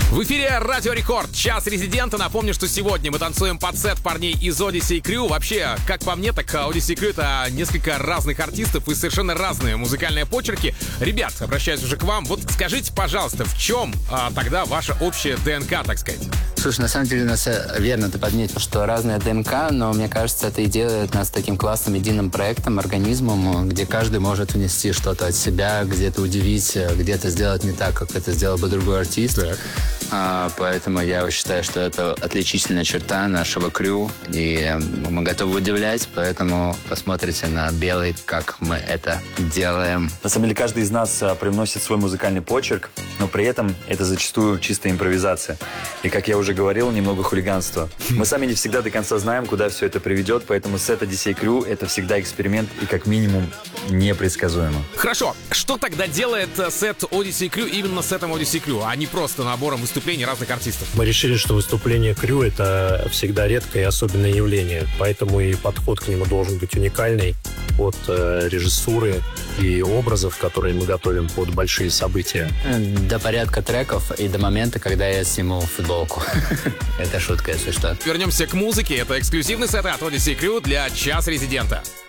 В эфире Радио Рекорд, час резидента. Напомню, что сегодня мы танцуем под сет парней из Odyssey Crew. Вообще, как по мне, так Odyssey Crew — это несколько разных артистов и совершенно разные музыкальные почерки. Ребят, обращаюсь уже к вам. Вот скажите, пожалуйста, в чем тогда ваша общая ДНК, так сказать? Слушай, на самом деле, у нас верно ты подметил, что разная ДНК, но мне кажется, это и делает нас таким классным единым проектом, организмом, где каждый может внести что-то от себя, где-то удивить, где-то сделать не так, как это сделал бы другой артист. Так. Поэтому я считаю, что это отличительная черта нашего крю, и мы готовы удивлять, поэтому посмотрите на Белый, как мы это делаем. На самом деле, каждый из нас привносит свой музыкальный почерк, но при этом это зачастую чистая импровизация. И, как я уже говорил, немного хулиганства. Мы сами не всегда до конца знаем, куда все это приведет, поэтому сет Odyssey Crew — это всегда эксперимент и, как минимум, непредсказуемо. Хорошо, что тогда делает сет Odyssey Crew именно сетом Odyssey Crew, а не просто набором выступлений разных артистов? Мы решили, что выступление крю — это всегда редкое и особенное явление, поэтому и подход к нему должен быть уникальный от режиссуры и образов, которые мы готовим под большие события. До порядка треков и до момента, когда я сниму футболку. Это шутка, если что. Вернемся к музыке. Это эксклюзивный сет от Odyssey Crew для час резидента.